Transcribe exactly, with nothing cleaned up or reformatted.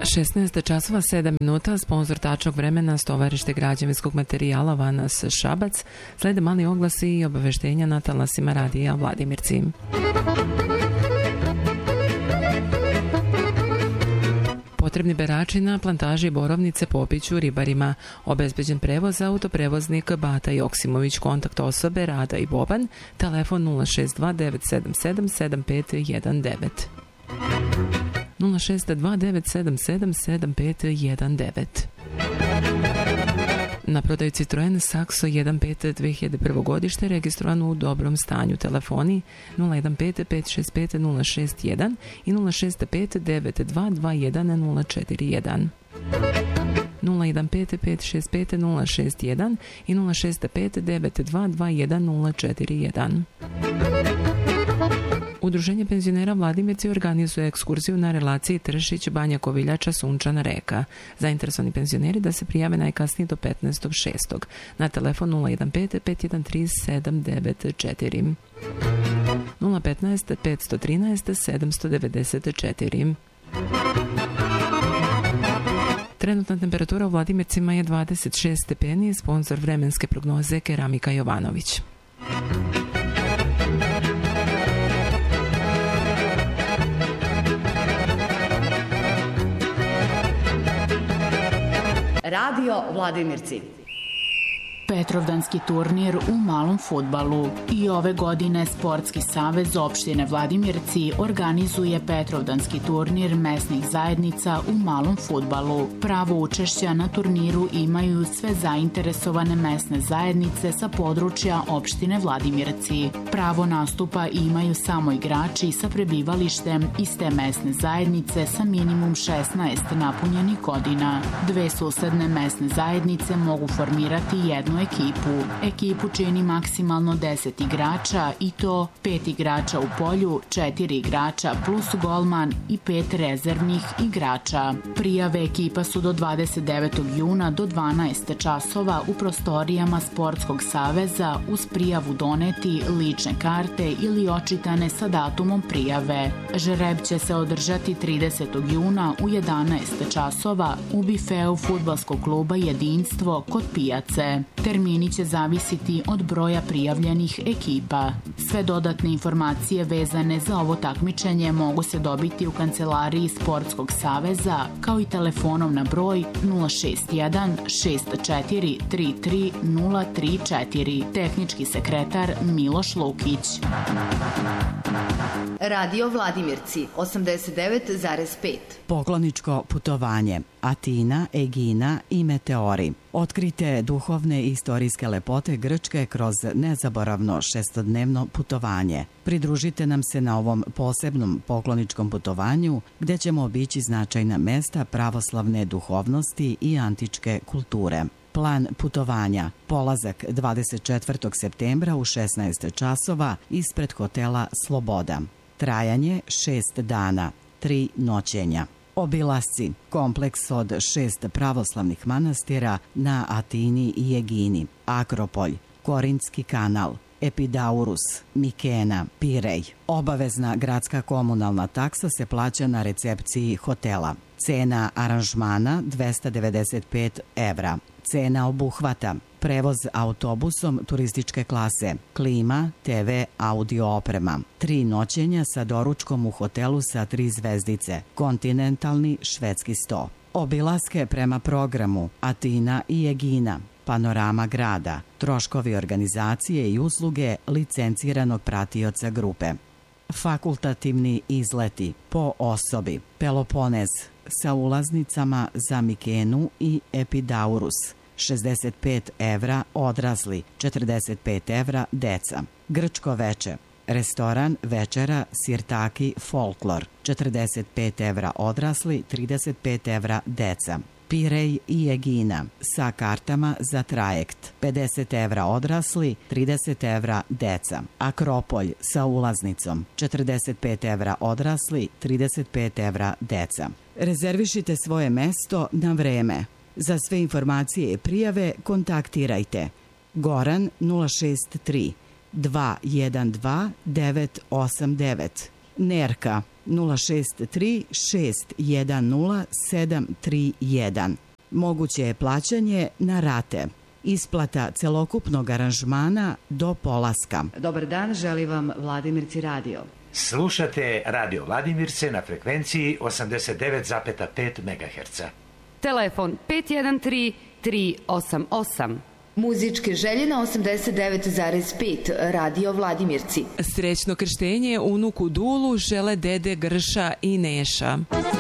šesnaest časova sedam minuta, sponsor tačnog vremena, stovarište građevinskog materijala Vanas Šabac. Slede mali oglasi i obaveštenja na talasima radija Vladimirci. Potrebni berači na plantaži Borovnice Popiću ribarima. Obezbeđen prevoz, autoprevoznik Bata Joksimović, kontakt osobe Rada i Boban, telefon nula šest dva devet sedam sedam sedam pet jedan devet. nula šest dva devet sedam sedam sedam pet jedan devet. Na prodaju Citroen Saxo jedan pet dve hiljade prvo godište, registrovan u dobrom stanju. Telefoni nula jedan pet pet šest pet nula šest jedan i nula šest pet devet dva dva jedan nula četiri jedan. nula jedan pet pet šest pet nula šest jedan i nula šest pet devet dva dva jedan nula četiri jedan. Udruženje penzionera Vladimirci organizuje ekskurziju na relaciji Tršić-Banja Koviljača Sunčana reka. Zainteresovani penzioneri da se prijave najkasnije do petnaestog šestog na telefon nula jedan pet pet jedan tri sedam devet četiri, nula petnaest pet trinaest sedam devedeset četiri. Trenutna temperatura u Vladimircima je dvadeset šest stepeni, sponsor vremenske prognoze Keramika Jovanović. Radio Vladimirci. Petrovdanski turnir u malom fudbalu. I ove godine Sportski savez opštine Vladimirci organizuje Petrovdanski turnir mesnih zajednica u malom fudbalu. Pravo učešća na turniru imaju sve zainteresovane mesne zajednice sa područja opštine Vladimirci. Pravo nastupa imaju samo igrači sa prebivalištem iz te mesne zajednice sa minimum šesnaest napunjenih godina. Dve susedne mesne zajednice mogu formirati jednu ekipu. Ekipu čini maksimalno deset igrača i to pet igrača u polju, četiri igrača plus golman i pet rezervnih igrača. Prijave ekipa su do dvadeset devetog juna do dvanaest časova u prostorijama Sportskog saveza uz prijavu doneti lične karte ili očitane sa datumom prijave. Žreb će se održati tridesetog juna u jedanaest časova u bifeu fudbalskog kluba Jedinstvo kod pijace. Termini će zavisiti od broja prijavljenih ekipa. Sve dodatne informacije vezane za ovo takmičenje mogu se dobiti u kancelariji Sportskog saveza kao i telefonom na broj nula šest jedan šest četiri tri tri nula tri četiri. Tehnički sekretar Miloš Lukić. Radio Vladimirci osamdeset devet zarez pet. Pokloničko putovanje, Atina, Egina i Meteori. Otkrite duhovne i istorijske lepote Grčke kroz nezaboravno šestodnevno putovanje. Pridružite nam se na ovom posebnom pokloničkom putovanju gde ćemo obići značajna mesta pravoslavne duhovnosti i antičke kulture. Plan putovanja. Polazak dvadeset četvrtog septembra u šesnaest časova ispred hotela Sloboda. Trajanje šest dana, tri noćenja. Obilasci. Kompleks od šest pravoslavnih manastira na Atini i Egini. Akropolj, Korintski kanal, Epidaurus, Mikena, Pirej. Obavezna gradska komunalna taksa se plaća na recepciji hotela. Cena aranžmana dvesta devedeset pet evra. Cena obuhvata prevoz autobusom turističke klase, klima, te ve, audio oprema, tri noćenja sa doručkom u hotelu sa tri zvezdice, kontinentalni švedski sto. Obilaske prema programu Atina i Egina, panorama grada, troškovi organizacije i usluge licenciranog pratioca grupe. Fakultativni izleti po osobi, Peloponez sa ulaznicama za Mikenu i Epidaurus, šezdeset pet evra odrasli, četrdeset pet evra deca. Grčko veče, restoran, večera, sirtaki, folklor, četrdeset pet evra odrasli, trideset pet evra deca. Pirej i Egina sa kartama za trajekt, pedeset evra odrasli, trideset evra deca. Akropolj sa ulaznicom, četrdeset pet evra odrasli, trideset pet evra deca. Rezervišite svoje mesto na vreme. Za sve informacije i prijave kontaktirajte Goran nula šest tri dva jedan dva devet osam devet, Nerka nula šest tri šest jedan nula sedam tri jedan. Moguće je plaćanje na rate. Isplata celokupnog aranžmana do polaska. Dobar dan, želi vam Vladimirci radio. Slušate Radio Vladimirce na frekvenciji osamdeset devet zarez pet megaherca. Telefon pet jedan tri tri osam osam. Muzičke želje na osamdeset devet zarez pet Radio Vladimirci. Srećno krštenje unuku Dulu žele dede Grša i Neša.